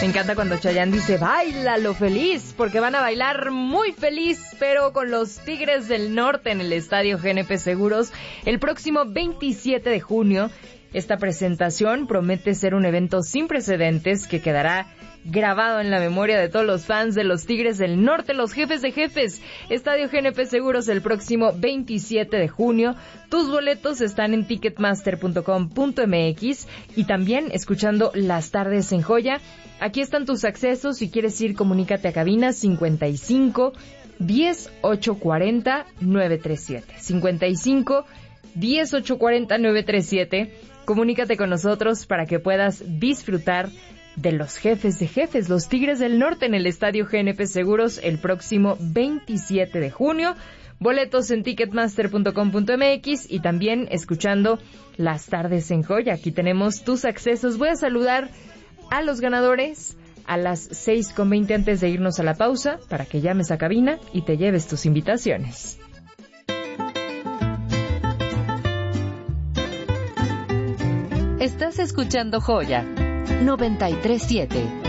Me encanta cuando Chayanne dice, báilalo feliz, porque van a bailar muy feliz, pero con los Tigres del Norte en el Estadio GNP Seguros el próximo 27 de junio. Esta presentación promete ser un evento sin precedentes que quedará grabado en la memoria de todos los fans de los Tigres del Norte, los jefes de jefes. Estadio GNP Seguros el próximo 27 de junio. Tus boletos están en ticketmaster.com.mx y también escuchando Las Tardes en Joya. Aquí están tus accesos. Si quieres ir, comunícate a cabina 55 10 840 937. 55 10 840 937. Comunícate con nosotros para que puedas disfrutar de los jefes de jefes, los Tigres del Norte en el Estadio GNP Seguros el próximo 27 de junio. Boletos en ticketmaster.com.mx y también escuchando Las Tardes en Joya. Aquí tenemos tus accesos. Voy a saludar a los ganadores a las 6:20 antes de irnos a la pausa para que llames a cabina y te lleves tus invitaciones. Estás escuchando Joya 93.7.